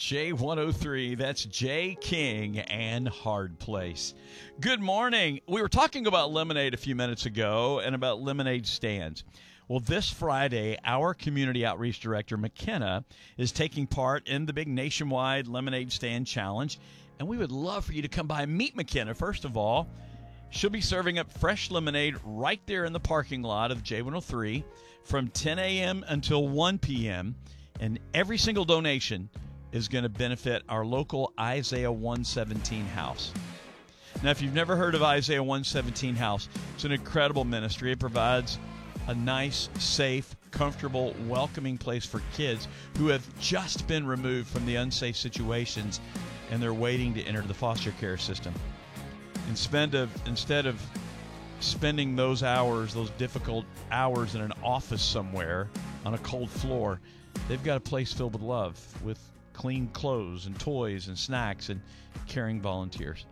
J103, that's J King and Hard Place. Good morning. We were talking about lemonade a few minutes ago and about lemonade stands. Well, this Friday, our community outreach director, McKenna, is taking part in the big nationwide lemonade stand challenge, and we would love for you to come by and meet McKenna. First of all, she'll be serving up fresh lemonade right there in the parking lot of J103 from 10 a.m. until 1 p.m., and every single donation is going to benefit our local Isaiah 117 House. Now, if you've never heard of Isaiah 117 House, it's an incredible ministry. It provides a nice, safe, comfortable, welcoming place for kids who have just been removed from the unsafe situations and they're waiting to enter the foster care system. Instead of spending those hours, those difficult hours in an office somewhere on a cold floor, they've got a place filled with love, with clean clothes and toys and snacks and caring volunteers.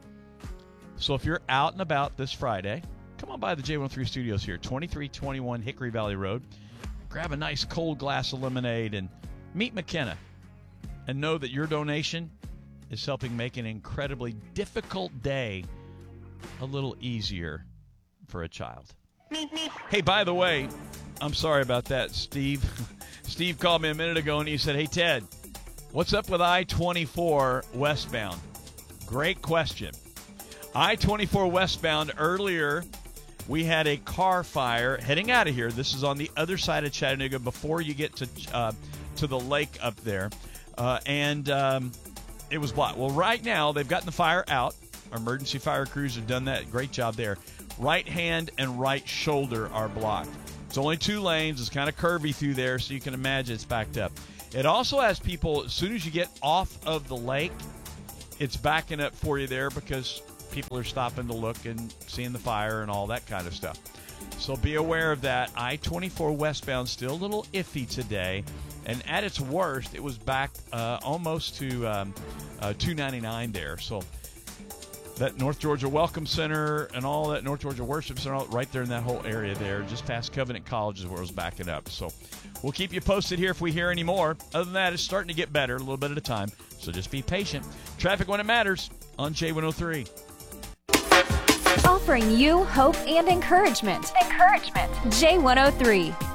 So if you're out and about this Friday, come on by the J103 studios here, 2321 Hickory Valley Road. Grab a nice cold glass of lemonade and meet McKenna. And know that your donation is helping make an incredibly difficult day a little easier for a child. Hey, by the way, I'm sorry about that, Steve. Steve called me a minute ago and he said, "Hey, Ted, what's up with I-24 westbound?" Great question. I-24 westbound, earlier we had a car fire heading out of here. This is on the other side of Chattanooga before you get to the lake up there. And it was blocked. Well, right now they've gotten the fire out. Our emergency fire crews have done that. Great job there. Right hand and right shoulder are blocked. It's only 2 lanes. It's kind of curvy through there, so you can imagine it's backed up. It also has people, as soon as you get off of the lake, it's backing up for you there because people are stopping to look and seeing the fire and all that kind of stuff. So be aware of that. I-24 westbound still a little iffy today. And at its worst, it was backed almost to 299 there. So that North Georgia Welcome Center and all that North Georgia Worship Center, right there in that whole area there, just past Covenant College is where it was backing up. So we'll keep you posted here if we hear any more. Other than that, it's starting to get better a little bit at a time. So just be patient. Traffic when it matters on J103. Offering you hope and encouragement. J103.